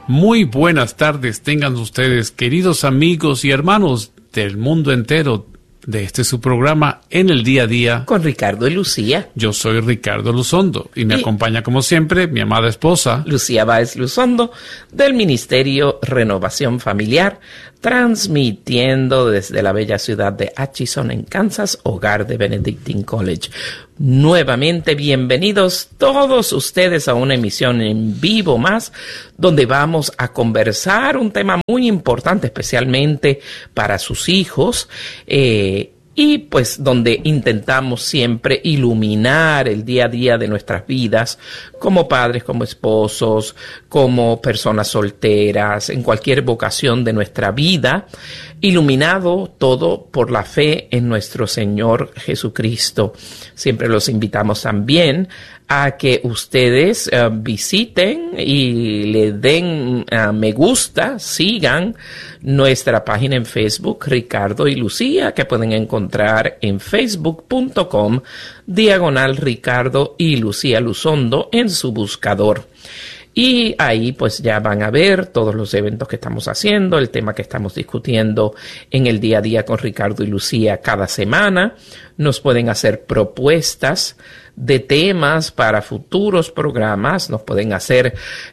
Muy buenas tardes tengan ustedes, queridos amigos y hermanos del mundo entero, de este su programa En el Día a Día. Con Ricardo y Lucía. Yo soy Ricardo Luzondo y me acompaña como siempre mi amada esposa Lucía Báez Luzondo, del Ministerio Renovación Familiar, transmitiendo desde la bella ciudad de Atchison en Kansas, hogar de Benedictine College. Nuevamente bienvenidos todos ustedes a una emisión en vivo más, donde vamos a conversar un tema muy importante, especialmente para sus hijos, y pues donde intentamos siempre iluminar el día a día de nuestras vidas como padres, como esposos, como personas solteras, en cualquier vocación de nuestra vida, iluminado todo por la fe en nuestro Señor Jesucristo. Siempre los invitamos también a que ustedes visiten y le den me gusta, sigan nuestra página en Facebook, Ricardo y Lucía, que pueden encontrar en facebook.com/Ricardo y Lucía Luzondo en su buscador. Y ahí pues ya van a ver todos los eventos que estamos haciendo, el tema que estamos discutiendo en el día a día con Ricardo y Lucía cada semana. Nos pueden hacer propuestas de temas para futuros programas, nos pueden hacer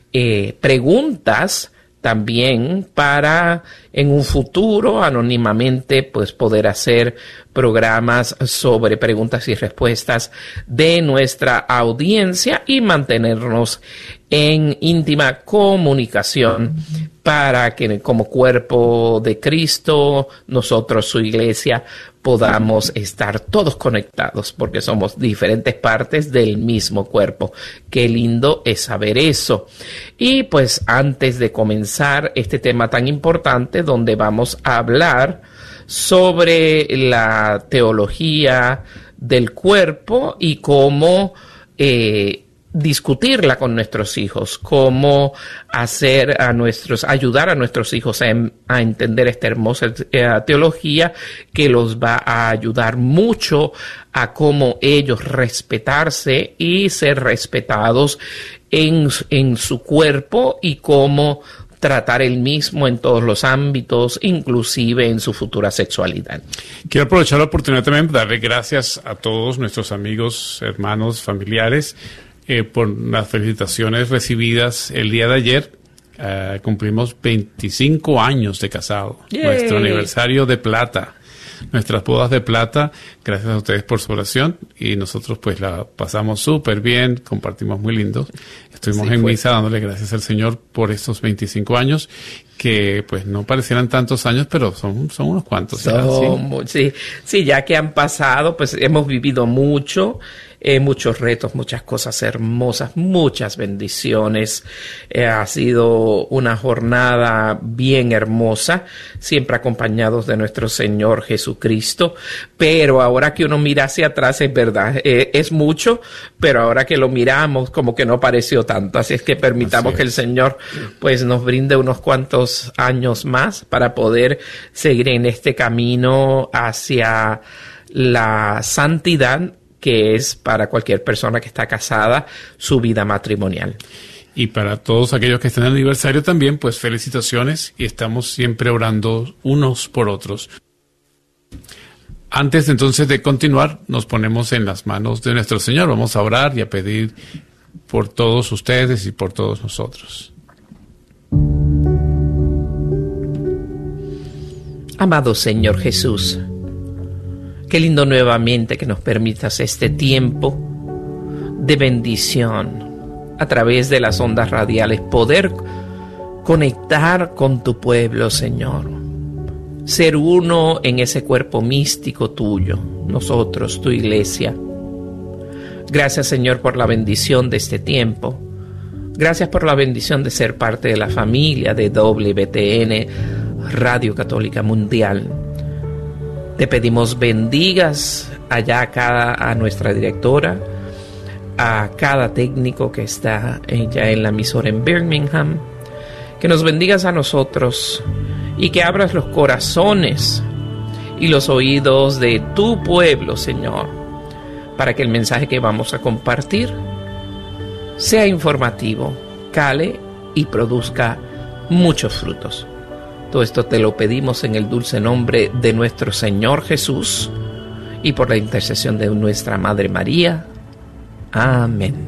preguntas también para en un futuro anónimamente pues poder hacer programas sobre preguntas y respuestas de nuestra audiencia y mantenernos en íntima comunicación para que como cuerpo de Cristo, nosotros, su iglesia, podamos estar todos conectados porque somos diferentes partes del mismo cuerpo. Qué lindo es saber eso. Y pues antes de comenzar este tema tan importante donde vamos a hablar sobre la teología del cuerpo y cómo discutirla con nuestros hijos, cómo ayudar a nuestros hijos a entender esta hermosa teología que los va a ayudar mucho a cómo ellos respetarse y ser respetados en su cuerpo y cómo tratar el mismo en todos los ámbitos, inclusive en su futura sexualidad. Quiero aprovechar la oportunidad también para darle gracias a todos nuestros amigos, hermanos, familiares, por las felicitaciones recibidas el día de ayer. Cumplimos 25 años de casado. ¡Yay! Nuestro aniversario de plata, nuestras bodas de plata. Gracias a ustedes por su oración y nosotros pues la pasamos súper bien, compartimos muy lindo. Estuvimos en misa dándole gracias al Señor por estos 25 años que pues no parecieran tantos años, pero son unos cuantos. Sí, ya que han pasado, pues hemos vivido mucho. Muchos retos, muchas cosas hermosas, muchas bendiciones. Ha sido una jornada bien hermosa, siempre acompañados de nuestro Señor Jesucristo. Pero ahora que uno mira hacia atrás, es verdad, es mucho, pero ahora que lo miramos, como que no pareció tanto. Así es que permitamos que el Señor pues nos brinde unos cuantos años más para poder seguir en este camino hacia la santidad, que es para cualquier persona que está casada, su vida matrimonial. Y para todos aquellos que están en el aniversario también, pues felicitaciones y estamos siempre orando unos por otros. Antes entonces de continuar, nos ponemos en las manos de nuestro Señor. Vamos a orar y a pedir por todos ustedes y por todos nosotros. Amado Señor Jesús, qué lindo nuevamente que nos permitas este tiempo de bendición a través de las ondas radiales, poder conectar con tu pueblo, Señor. Ser uno en ese cuerpo místico tuyo, nosotros, tu iglesia. Gracias, Señor, por la bendición de este tiempo. Gracias por la bendición de ser parte de la familia de WTN, Radio Católica Mundial. Te pedimos bendigas allá a nuestra directora, a cada técnico que está ya en la emisora en Birmingham, que nos bendigas a nosotros y que abras los corazones y los oídos de tu pueblo, Señor, para que el mensaje que vamos a compartir sea informativo, cale y produzca muchos frutos. Todo esto te lo pedimos en el dulce nombre de nuestro Señor Jesús y por la intercesión de nuestra Madre María. Amén.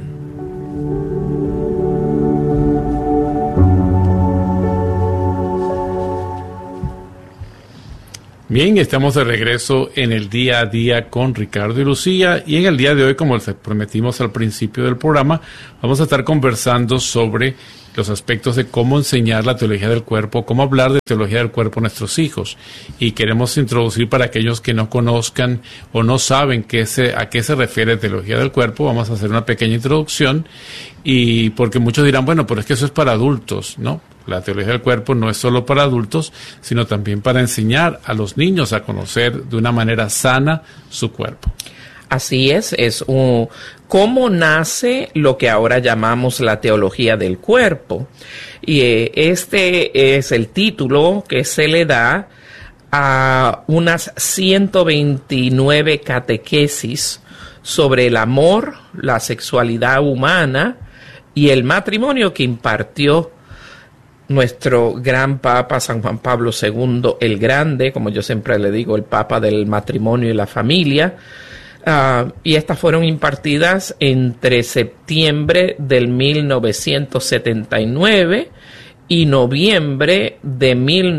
Bien, estamos de regreso en el día a día con Ricardo y Lucía, y en el día de hoy, como les prometimos al principio del programa, vamos a estar conversando sobre los aspectos de cómo enseñar la teología del cuerpo, cómo hablar de teología del cuerpo a nuestros hijos. Y queremos introducir para aquellos que no conozcan o no saben a qué se refiere teología del cuerpo, vamos a hacer una pequeña introducción, y porque muchos dirán, bueno, pero es que eso es para adultos, ¿no? La teología del cuerpo no es solo para adultos, sino también para enseñar a los niños a conocer de una manera sana su cuerpo. Así es cómo nace lo que ahora llamamos la teología del cuerpo. Y este es el título que se le da a unas 129 catequesis sobre el amor, la sexualidad humana y el matrimonio que impartió nuestro gran Papa San Juan Pablo II el Grande, como yo siempre le digo, el Papa del matrimonio y la familia. Y estas fueron impartidas entre septiembre del 1979 y noviembre de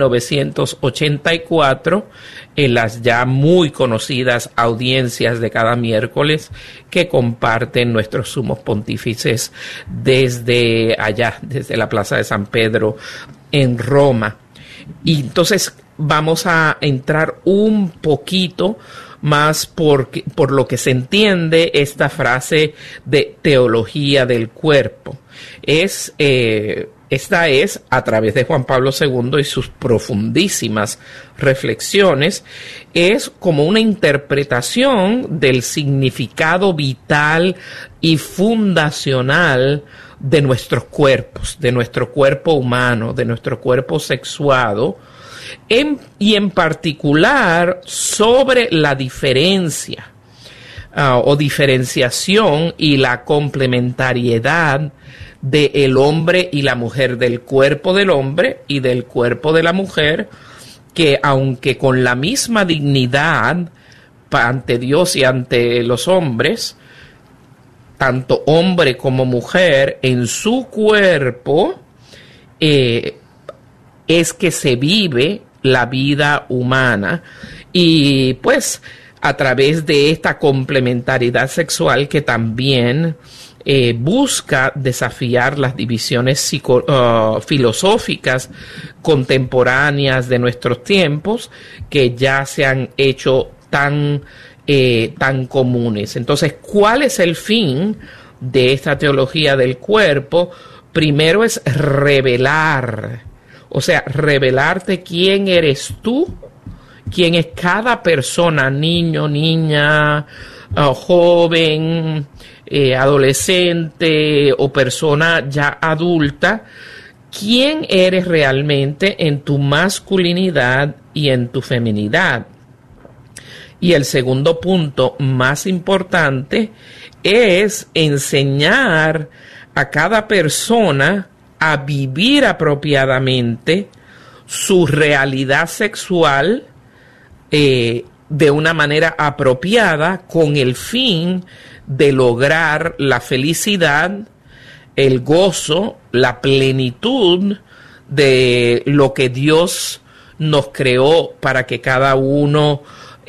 1984 en las ya muy conocidas audiencias de cada miércoles que comparten nuestros sumos pontífices desde allá, desde la Plaza de San Pedro en Roma. Y entonces vamos a entrar un poquito más por lo que se entiende esta frase de teología del cuerpo. Esta es, a través de Juan Pablo II y sus profundísimas reflexiones, es como una interpretación del significado vital y fundacional de nuestros cuerpos, de nuestro cuerpo humano, de nuestro cuerpo sexuado, y en particular sobre la diferencia o diferenciación y la complementariedad del hombre y la mujer, del cuerpo del hombre y del cuerpo de la mujer, que aunque con la misma dignidad ante Dios y ante los hombres, tanto hombre como mujer en su cuerpo es que se vive la vida humana, y pues a través de esta complementariedad sexual que también busca desafiar las divisiones filosóficas contemporáneas de nuestros tiempos, que ya se han hecho tan comunes. Entonces, ¿cuál es el fin de esta teología del cuerpo? Primero es revelar, o sea, revelarte quién eres tú, quién es cada persona, niño, niña, joven, adolescente o persona ya adulta, quién eres realmente en tu masculinidad y en tu feminidad. Y el segundo punto más importante es enseñar a cada persona a vivir apropiadamente su realidad sexual de una manera apropiada, con el fin de lograr la felicidad, el gozo, la plenitud de lo que Dios nos creó para que cada uno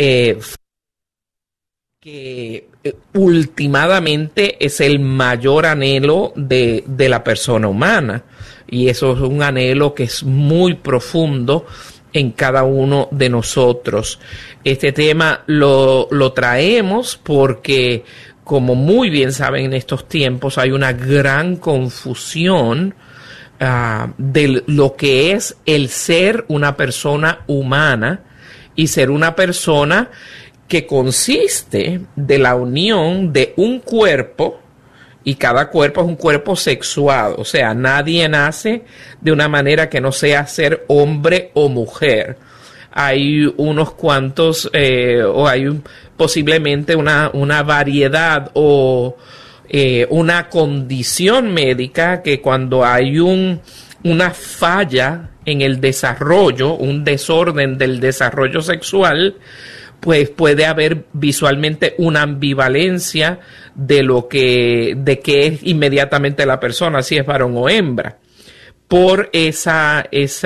que últimamente es el mayor anhelo de la persona humana, y eso es un anhelo que es muy profundo en cada uno de nosotros. Este tema lo traemos porque, como muy bien saben, en estos tiempos hay una gran confusión de lo que es el ser una persona humana y ser una persona que consiste de la unión de un cuerpo, y cada cuerpo es un cuerpo sexuado, o sea, nadie nace de una manera que no sea ser hombre o mujer. Hay unos cuantos, o hay posiblemente una variedad o una condición médica que cuando hay un una falla en el desarrollo, un desorden del desarrollo sexual, pues puede haber visualmente una ambivalencia de qué es inmediatamente la persona, si es varón o hembra, por esa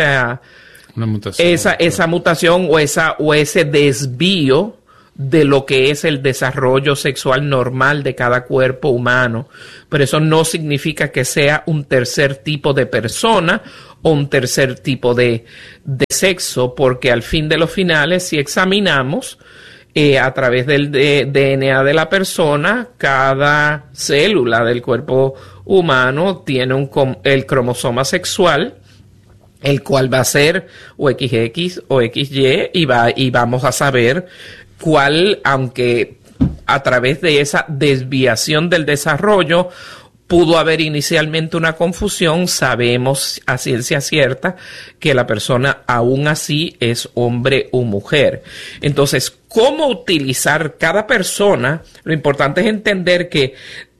mutación o ese desvío de lo que es el desarrollo sexual normal de cada cuerpo humano. Pero eso no significa que sea un tercer tipo de persona o un tercer tipo de sexo, porque al fin de los finales, si examinamos a través del DNA de la persona, cada célula del cuerpo humano tiene el cromosoma sexual, el cual va a ser o XX o XY, y vamos a saber cuál, aunque a través de esa desviación del desarrollo pudo haber inicialmente una confusión, sabemos a ciencia cierta que la persona aún así es hombre o mujer. Entonces, ¿cómo utilizar cada persona? Lo importante es entender que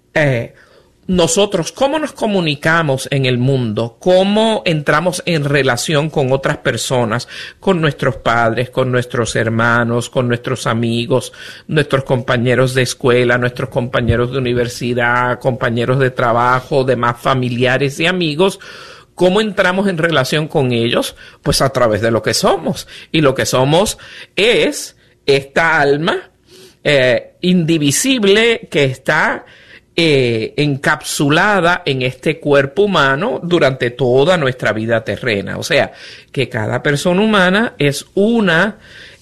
nosotros, ¿cómo nos comunicamos en el mundo? ¿Cómo entramos en relación con otras personas? Con nuestros padres, con nuestros hermanos, con nuestros amigos, nuestros compañeros de escuela, nuestros compañeros de universidad, compañeros de trabajo, demás familiares y amigos. ¿Cómo entramos en relación con ellos? Pues a través de lo que somos. Y lo que somos es esta alma indivisible que está encapsulada en este cuerpo humano durante toda nuestra vida terrena. O sea, que cada persona humana es una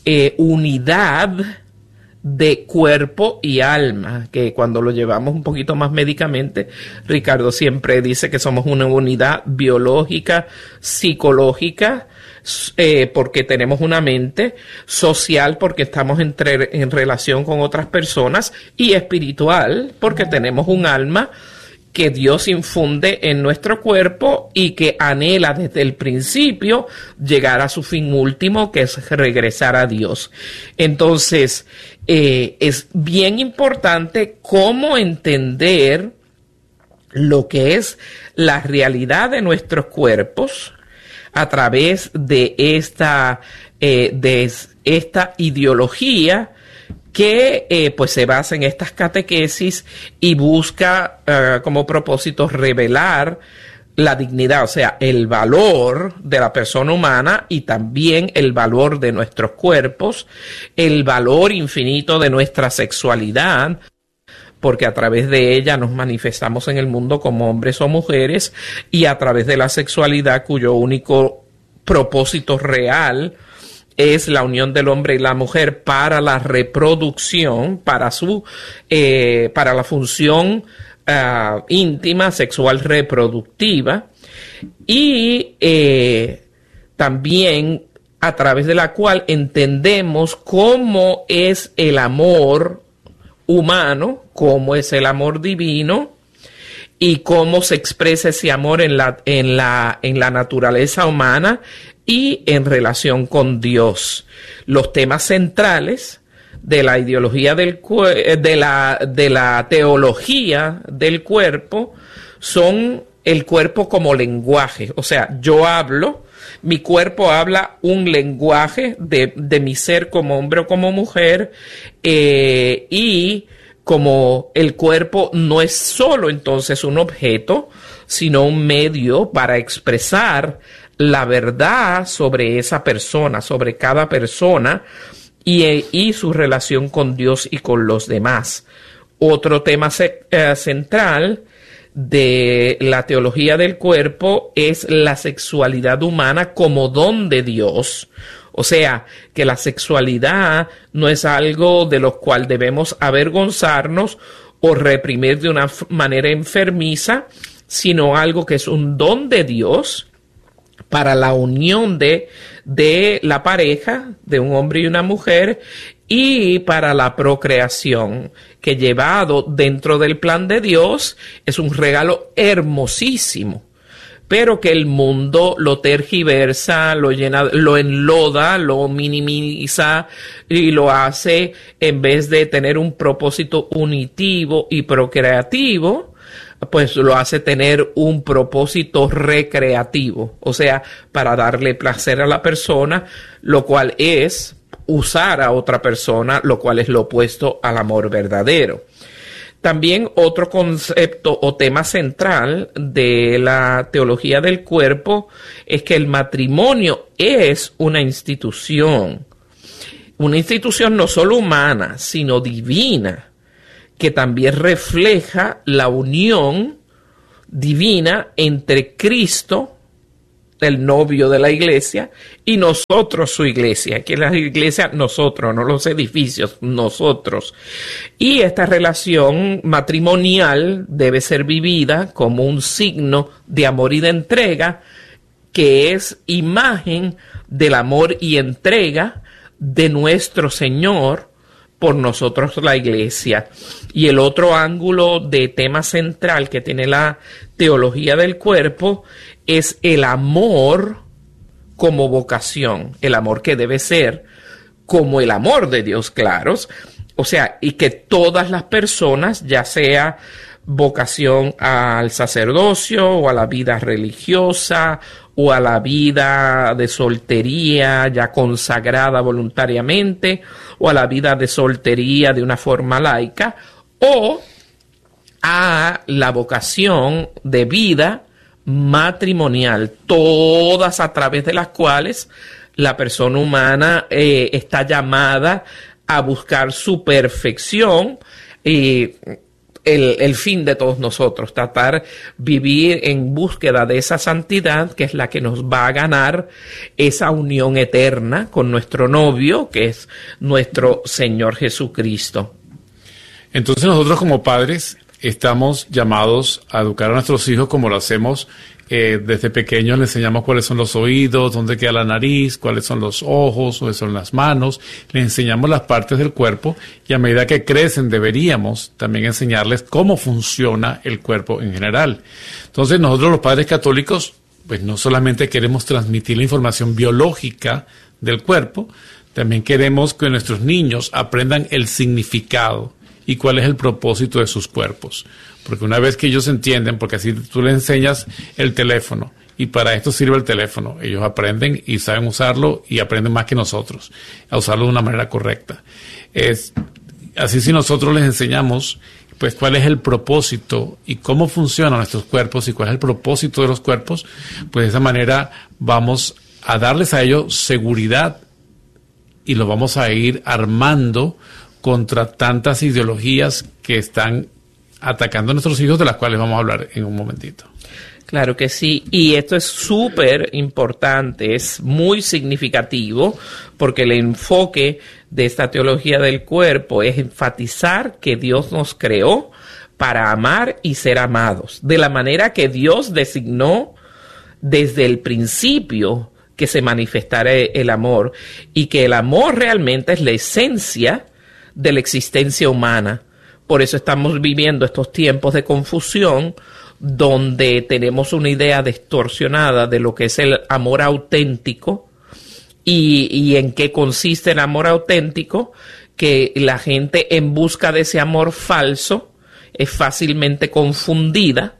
unidad de cuerpo y alma, que cuando lo llevamos un poquito más médicamente, Ricardo siempre dice que somos una unidad biológica, psicológica, porque tenemos una mente, social porque estamos en relación con otras personas, y espiritual porque tenemos un alma que Dios infunde en nuestro cuerpo y que anhela desde el principio llegar a su fin último, que es regresar a Dios. Entonces, es bien importante cómo entender lo que es la realidad de nuestros cuerpos a través de esta ideología que pues se basa en estas catequesis y busca como propósito revelar la dignidad, o sea, el valor de la persona humana y también el valor de nuestros cuerpos, el valor infinito de nuestra sexualidad, porque a través de ella nos manifestamos en el mundo como hombres o mujeres, y a través de la sexualidad cuyo único propósito real es la unión del hombre y la mujer para la reproducción, para la función íntima, sexual, reproductiva, y también a través de la cual entendemos cómo es el amor humano, cómo es el amor divino y cómo se expresa ese amor en la naturaleza humana y en relación con Dios. Los temas centrales de la ideología de la teología del cuerpo son el cuerpo como lenguaje. O sea, yo hablo, mi cuerpo habla un lenguaje de mi ser como hombre o como mujer, y como el cuerpo no es solo entonces un objeto, sino un medio para expresar la verdad sobre esa persona, sobre cada persona y su relación con Dios y con los demás. Otro tema central de la teología del cuerpo es la sexualidad humana como don de Dios. O sea, que la sexualidad no es algo de lo cual debemos avergonzarnos o reprimir de una manera enfermiza, sino algo que es un don de Dios para la unión de la pareja, de un hombre y una mujer, y para la procreación, que llevado dentro del plan de Dios es un regalo hermosísimo, pero que el mundo lo tergiversa, lo llena, lo enloda, lo minimiza y lo hace, en vez de tener un propósito unitivo y procreativo, pues lo hace tener un propósito recreativo, o sea, para darle placer a la persona, lo cual es usar a otra persona, lo cual es lo opuesto al amor verdadero. También otro concepto o tema central de la teología del cuerpo es que el matrimonio es una institución no solo humana, sino divina, que también refleja la unión divina entre Cristo, el novio de la iglesia, y nosotros, su iglesia, que es la iglesia, nosotros, no los edificios, nosotros. Y esta relación matrimonial debe ser vivida como un signo de amor y de entrega, que es imagen del amor y entrega de nuestro Señor por nosotros, la iglesia. Y el otro ángulo de tema central que tiene la teología del cuerpo es el amor como vocación, el amor que debe ser como el amor de Dios, claros, o sea, y que todas las personas, ya sea vocación al sacerdocio o a la vida religiosa o a la vida de soltería ya consagrada voluntariamente o a la vida de soltería de una forma laica o a la vocación de vida matrimonial, todas a través de las cuales la persona humana está llamada a buscar su perfección y el fin de todos nosotros, tratar vivir en búsqueda de esa santidad que es la que nos va a ganar esa unión eterna con nuestro novio, que es nuestro Señor Jesucristo. Entonces nosotros como padres estamos llamados a educar a nuestros hijos como lo hacemos desde pequeños. Les enseñamos cuáles son los oídos, dónde queda la nariz, cuáles son los ojos, dónde son las manos. Les enseñamos las partes del cuerpo y a medida que crecen deberíamos también enseñarles cómo funciona el cuerpo en general. Entonces nosotros los padres católicos pues no solamente queremos transmitir la información biológica del cuerpo, también queremos que nuestros niños aprendan el significado y cuál es el propósito de sus cuerpos. Porque una vez que ellos entienden, porque así tú les enseñas el teléfono, y para esto sirve el teléfono, ellos aprenden y saben usarlo y aprenden más que nosotros, a usarlo de una manera correcta. Así si nosotros les enseñamos pues cuál es el propósito y cómo funcionan nuestros cuerpos y cuál es el propósito de los cuerpos, pues de esa manera vamos a darles a ellos seguridad y lo vamos a ir armando contra tantas ideologías que están atacando a nuestros hijos, de las cuales vamos a hablar en un momentito. Claro que sí, y esto es súper importante, es muy significativo, porque el enfoque de esta teología del cuerpo es enfatizar que Dios nos creó para amar y ser amados, de la manera que Dios designó desde el principio que se manifestara el amor, y que el amor realmente es la esencia de la existencia humana. Por eso estamos viviendo estos tiempos de confusión, donde tenemos una idea distorsionada de lo que es el amor auténtico y en qué consiste el amor auténtico, que la gente en busca de ese amor falso es fácilmente confundida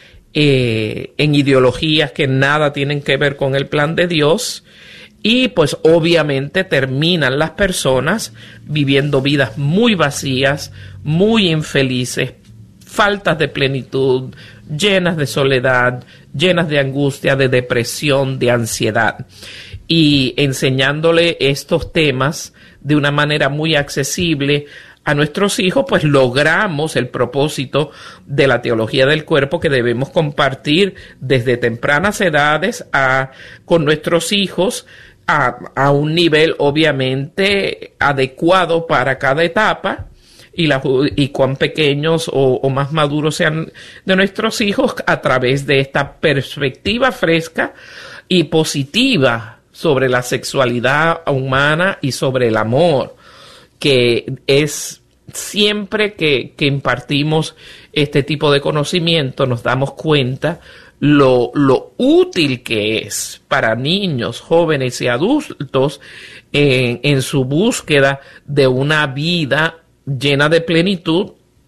en ideologías que nada tienen que ver con el plan de Dios. Y pues obviamente terminan las personas viviendo vidas muy vacías, muy infelices, faltas de plenitud, llenas de soledad, llenas de angustia, de depresión, de ansiedad. Y enseñándole estos temas de una manera muy accesible a nuestros hijos, pues logramos el propósito de la teología del cuerpo que debemos compartir desde tempranas edades con nuestros hijos, a un nivel obviamente adecuado para cada etapa, y cuán pequeños o más maduros sean de nuestros hijos, a través de esta perspectiva fresca y positiva sobre la sexualidad humana y sobre el amor, que es siempre que impartimos este tipo de conocimiento, nos damos cuenta lo útil que es para niños, jóvenes y adultos en su búsqueda de una vida llena de plenitud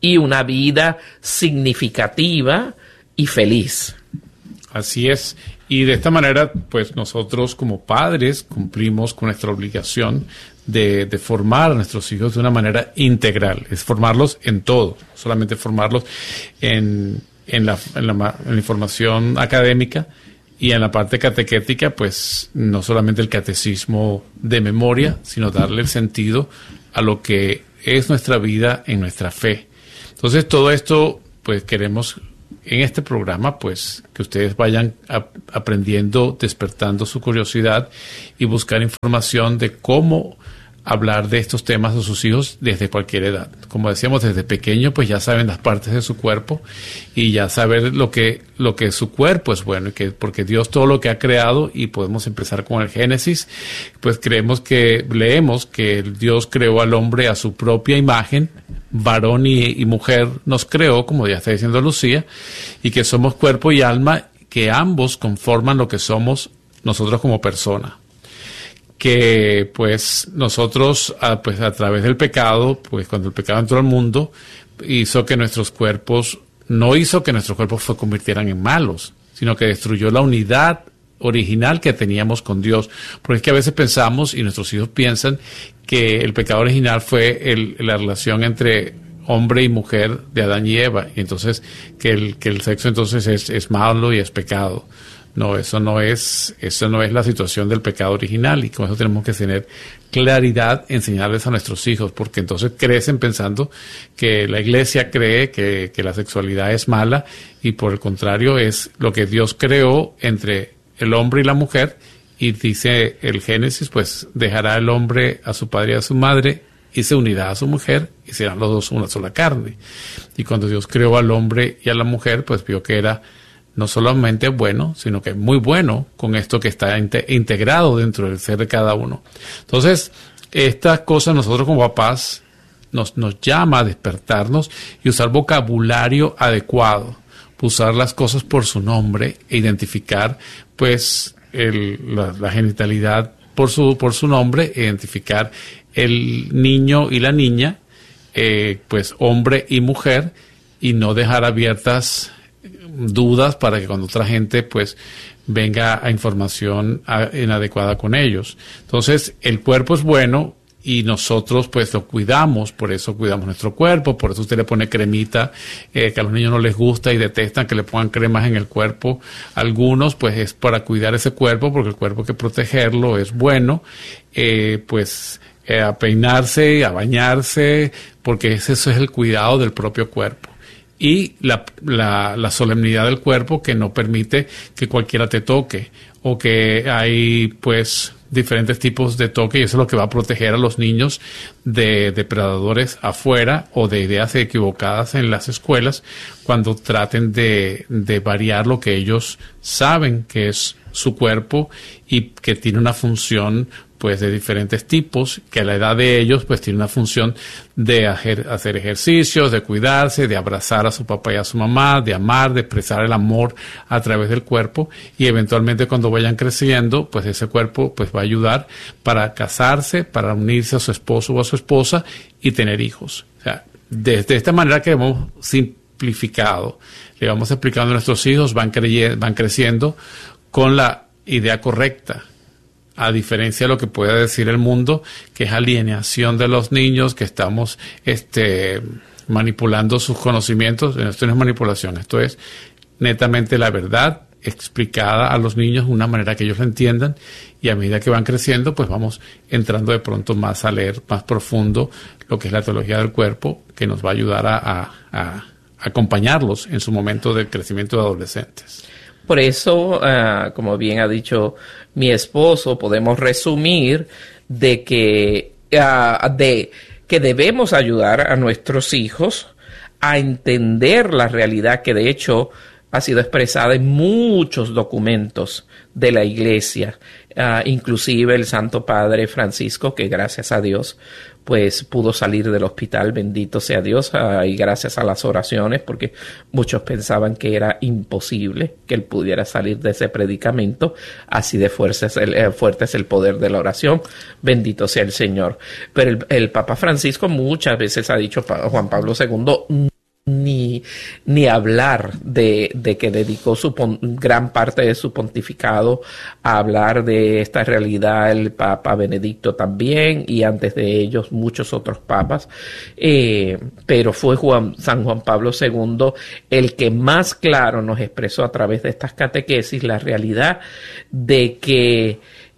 y una vida significativa y feliz. Así es. Y de esta manera, pues nosotros como padres cumplimos con nuestra obligación de formar a nuestros hijos de una manera integral. Es formarlos en todo, no solamente formarlos en la información académica y en la parte catequética, pues no solamente el catecismo de memoria, sino darle el sentido a lo que es nuestra vida en nuestra fe. Entonces todo esto, pues queremos en este programa, pues que ustedes vayan aprendiendo, despertando su curiosidad y buscar información de cómo hablar de estos temas a sus hijos desde cualquier edad. Como decíamos, desde pequeño, pues ya saben las partes de su cuerpo y ya saber lo que su cuerpo es bueno, y que porque Dios todo lo que ha creado, y podemos empezar con el Génesis, pues leemos que Dios creó al hombre a su propia imagen, varón y mujer nos creó, como ya está diciendo Lucía, y que somos cuerpo y alma, que ambos conforman lo que somos nosotros como persona. Que pues nosotros a través del pecado, pues cuando el pecado entró al mundo, hizo que nuestros cuerpos se convirtieran en malos, sino que destruyó la unidad original que teníamos con Dios. Porque es que a veces pensamos, y nuestros hijos piensan, que el pecado original fue la relación entre hombre y mujer de Adán y Eva, y entonces que el sexo entonces es malo y es pecado. No, eso no es la situación del pecado original, y con eso tenemos que tener claridad, enseñarles a nuestros hijos, porque entonces crecen pensando que la iglesia cree que la sexualidad es mala, y por el contrario es lo que Dios creó entre el hombre y la mujer, y dice el Génesis, pues dejará el hombre a su padre y a su madre y se unirá a su mujer y serán los dos una sola carne. Y cuando Dios creó al hombre y a la mujer, pues vio que era no solamente bueno, sino que muy bueno con esto que está integrado dentro del ser de cada uno. Entonces, estas cosas nosotros como papás nos llama a despertarnos y usar vocabulario adecuado, usar las cosas por su nombre e identificar pues la genitalidad por su nombre, identificar el niño y la niña, pues hombre y mujer, y no dejar abiertas dudas para que cuando otra gente pues venga a información inadecuada con ellos. Entonces el cuerpo es bueno y nosotros pues lo cuidamos, por eso cuidamos nuestro cuerpo, por eso usted le pone cremita, que a los niños no les gusta y detestan que le pongan cremas en el cuerpo. Algunos pues es para cuidar ese cuerpo, porque el cuerpo hay que protegerlo, es bueno, a peinarse, a bañarse, porque eso es el cuidado del propio cuerpo. Y la solemnidad del cuerpo, que no permite que cualquiera te toque, o que hay pues diferentes tipos de toque, y eso es lo que va a proteger a los niños de depredadores afuera o de ideas equivocadas en las escuelas cuando traten de variar lo que ellos saben que es su cuerpo y que tiene una función pues de diferentes tipos, que a la edad de ellos pues tiene una función de hacer ejercicios, de cuidarse, de abrazar a su papá y a su mamá, de amar, de expresar el amor a través del cuerpo, y eventualmente cuando vayan creciendo pues ese cuerpo pues va a ayudar para casarse, para unirse a su esposo o a su esposa y tener hijos. O sea, de esta manera que hemos simplificado, le vamos explicando a nuestros hijos, van creciendo con la idea correcta, a diferencia de lo que puede decir el mundo, que es alienación de los niños, que estamos manipulando sus conocimientos. Esto no es manipulación, esto es netamente la verdad explicada a los niños de una manera que ellos lo entiendan, y a medida que van creciendo pues vamos entrando de pronto más a leer más profundo lo que es la teología del cuerpo, que nos va a ayudar a acompañarlos en su momento de crecimiento de adolescentes. Por eso, como bien ha dicho mi esposo, podemos resumir de que debemos ayudar a nuestros hijos a entender la realidad que de hecho ha sido expresada en muchos documentos de la Iglesia, inclusive el Santo Padre Francisco, que gracias a Dios pues pudo salir del hospital, bendito sea Dios, y gracias a las oraciones, porque muchos pensaban que era imposible que él pudiera salir de ese predicamento. Así de fuerte es el poder de la oración, bendito sea el Señor. Pero el Papa Francisco muchas veces ha dicho, Juan Pablo II ni hablar de que dedicó gran parte de su pontificado a hablar de esta realidad el Papa Benedicto también, y antes de ellos muchos otros papas, pero fue San Juan Pablo II el que más claro nos expresó a través de estas catequesis la realidad de que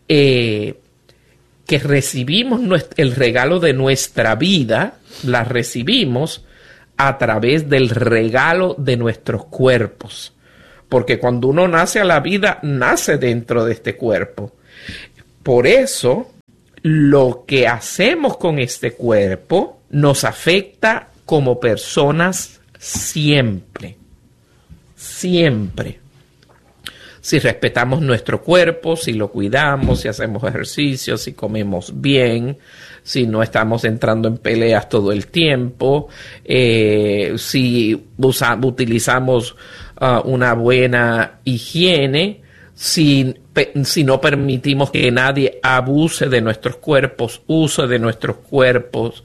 recibimos el regalo de nuestra vida, la recibimos a través del regalo de nuestros cuerpos. Porque cuando uno nace a la vida, nace dentro de este cuerpo. Por eso, lo que hacemos con este cuerpo nos afecta como personas siempre. Siempre. Si respetamos nuestro cuerpo, si lo cuidamos, si hacemos ejercicio, si comemos bien, si no estamos entrando en peleas todo el tiempo, si utilizamos una buena higiene, si no permitimos que nadie abuse de nuestros cuerpos, use de nuestros cuerpos,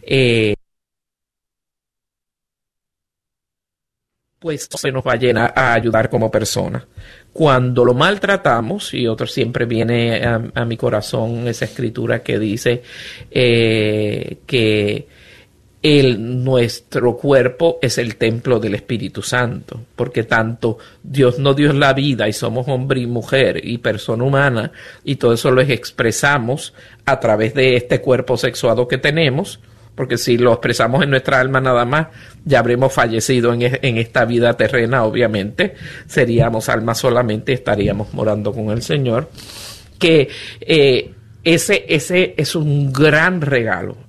pues se nos va a ayudar como persona. Cuando lo maltratamos, y otro siempre viene a mi corazón esa escritura que dice que nuestro cuerpo es el templo del Espíritu Santo, porque tanto Dios nos dio la vida y somos hombre y mujer y persona humana, y todo eso lo expresamos a través de este cuerpo sexuado que tenemos, porque si lo expresamos en nuestra alma nada más, ya habremos fallecido en esta vida terrena, obviamente. Seríamos alma solamente y estaríamos morando con el Señor. Que ese es un gran regalo.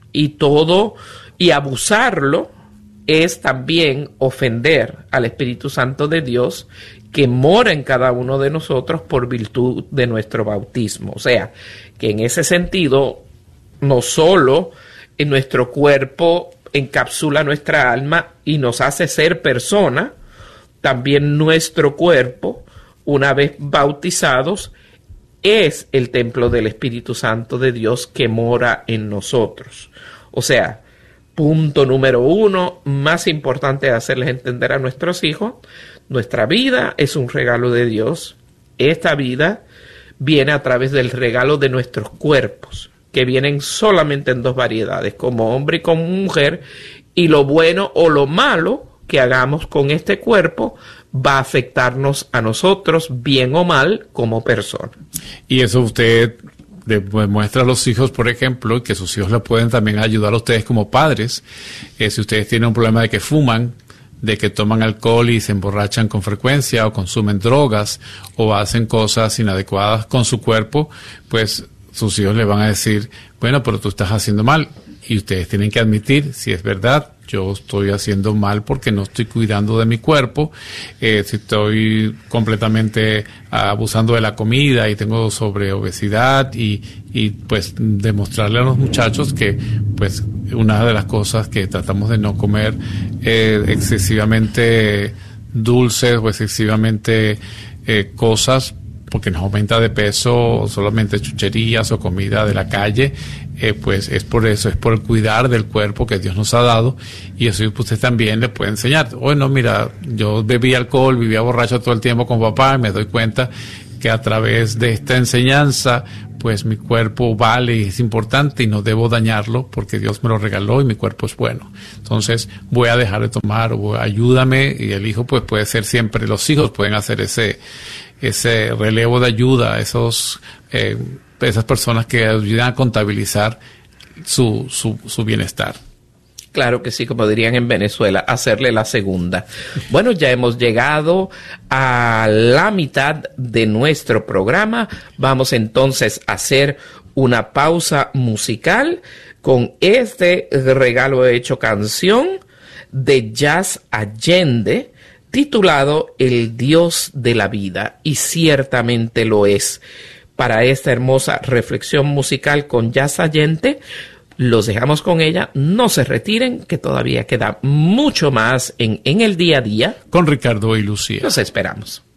Y abusarlo es también ofender al Espíritu Santo de Dios, que mora en cada uno de nosotros por virtud de nuestro bautismo. O sea, que en ese sentido, no solo en nuestro cuerpo encapsula nuestra alma y nos hace ser persona, también nuestro cuerpo, una vez bautizados, es el templo del Espíritu Santo de Dios que mora en nosotros. O sea, punto número 1, más importante de hacerles entender a nuestros hijos, nuestra vida es un regalo de Dios. Esta vida viene a través del regalo de nuestros cuerpos, que vienen solamente en 2 variedades, como hombre y como mujer, y lo bueno o lo malo que hagamos con este cuerpo va a afectarnos a nosotros, bien o mal, como persona. Y eso usted demuestra a los hijos, por ejemplo, que sus hijos le pueden también ayudar a ustedes como padres. Si ustedes tienen un problema de que fuman, de que toman alcohol y se emborrachan con frecuencia, o consumen drogas, o hacen cosas inadecuadas con su cuerpo, pues sus hijos le van a decir, bueno, pero tú estás haciendo mal. Y ustedes tienen que admitir, si es verdad, yo estoy haciendo mal porque no estoy cuidando de mi cuerpo, si estoy completamente abusando de la comida y tengo sobreobesidad, y pues demostrarle a los muchachos que pues una de las cosas que tratamos de no comer excesivamente dulces o excesivamente cosas, porque nos aumenta de peso, o solamente chucherías o comida de la calle, pues es por eso, es por el cuidar del cuerpo que Dios nos ha dado, y eso usted también le puede enseñar. Bueno, mira, yo bebí alcohol, vivía borracho todo el tiempo con papá, y me doy cuenta que a través de esta enseñanza, pues mi cuerpo vale y es importante y no debo dañarlo porque Dios me lo regaló y mi cuerpo es bueno. Entonces voy a dejar de tomar, o ayúdame, y el hijo pues puede ser siempre, los hijos pueden hacer ese relevo de ayuda a esas personas que ayudan a contabilizar su bienestar. Claro que sí, como dirían en Venezuela, hacerle la segunda. Bueno, ya hemos llegado a la mitad de nuestro programa. Vamos entonces a hacer una pausa musical con este regalo hecho canción de Jazz Allende, titulado El Dios de la Vida, y ciertamente lo es. Para esta hermosa reflexión musical con Jazz Allende, los dejamos con ella. No se retiren, que todavía queda mucho más en el día a día. Con Ricardo y Lucía. Los esperamos.